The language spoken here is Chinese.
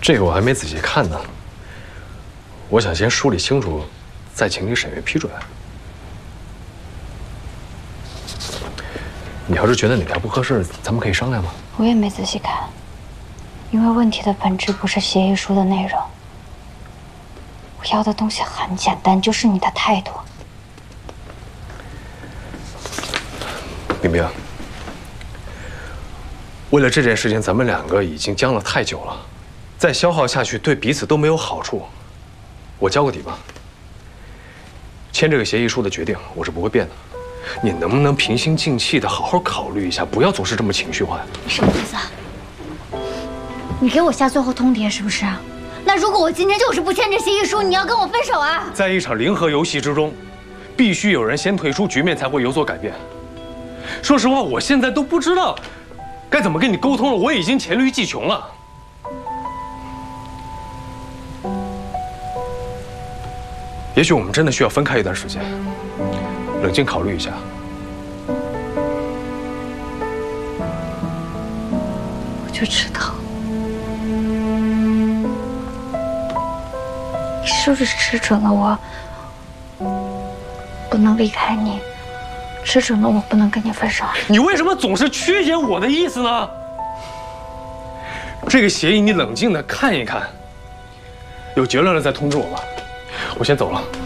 这个我还没仔细看呢，我想先梳理清楚，再请你沈月批准。你要是觉得哪条不合适，咱们可以商量吗？ 我也没仔细看，因为问题的本质不是协议书的内容。我要的东西很简单，就是你的态度。 冰冰，为了这件事情，咱们两个已经僵了太久了，再消耗下去对彼此都没有好处。我交个底吧，签这个协议书的决定我是不会变的。你能不能平心静气的好好考虑一下，不要总是这么情绪化呀？ 什么意思啊？你给我下最后通牒是不是？那如果我今天就是不签这协议书，你要跟我分手啊？ 在一场零和游戏之中，必须有人先退出，局面才会有所改变。说实话，我现在都不知道该怎么跟你沟通了，我已经黔驴技穷了。也许我们真的需要分开一段时间，冷静考虑一下。 我就知道，你是不是吃准了我不能离开你，吃准了我不能跟你分手？ 你为什么总是曲解我的意思呢？这个协议你冷静的看一看，有结论了再通知我吧。我先走了。